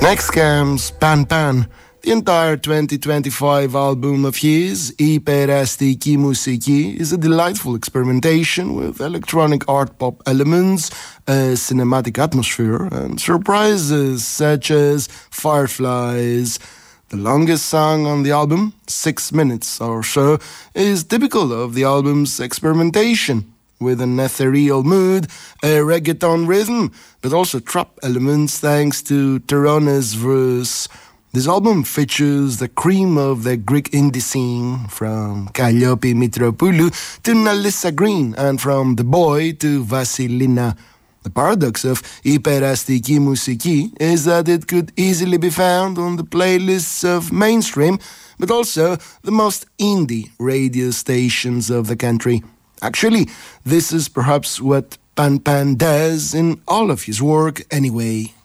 Next comes Pan Pan, the entire 2025 album of his, Υπεραστική Μουσική, is a delightful experimentation with electronic art pop elements, a cinematic atmosphere, and surprises such as fireflies. The longest song on the album, 6 minutes or so, is typical of the album's experimentation, with an ethereal mood, a reggaeton rhythm, but also trap elements thanks to Terona's verse. This album features the cream of the Greek indie scene, from Kalliopi Mitropoulou to Nalissa Green, and from The Boy to Vasilina. The paradox of Υπεραστική Μουσική is that it could easily be found on the playlists of mainstream, but also the most indie radio stations of the country. Actually, this is perhaps what Pan Pan does in all of his work anyway.